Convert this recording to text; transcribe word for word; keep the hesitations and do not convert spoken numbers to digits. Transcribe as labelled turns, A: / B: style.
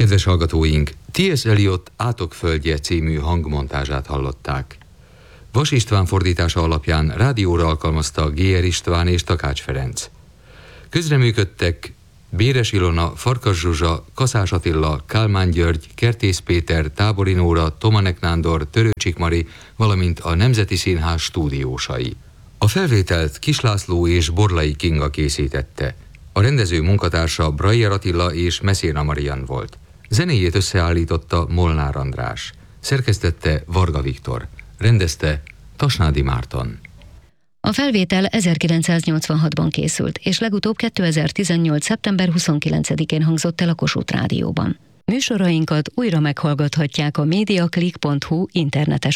A: Kedves hallgatóink, té es. Eliot Átok földje című hangmontázsát hallották. Vas István fordítása alapján rádióra alkalmazta gé er. István és Takács Ferenc. Közreműködtek Béres Ilona, Farkas Zsuzsa, Kaszás Attila, Kálmán György, Kertész Péter, Tábori Nóra, Tomanek Nándor, Törőcsik Mari, valamint a Nemzeti Színház stúdiósai. A felvételt Kis László és Borlai Kinga készítette. A rendező munkatársa Breyer Attila és Messina Marian volt. Zenéjét összeállította Molnár András. Szerkesztette Varga Viktor. Rendezte Tasnádi Márton.
B: A felvétel ezerkilencszáznyolcvanhatban készült, és legutóbb kétezer-tizennyolc. szeptember huszonkilencedikén hangzott el a Kossuth Rádióban. Műsorainkat újra meghallgathatják a mediaclick pont hu internetes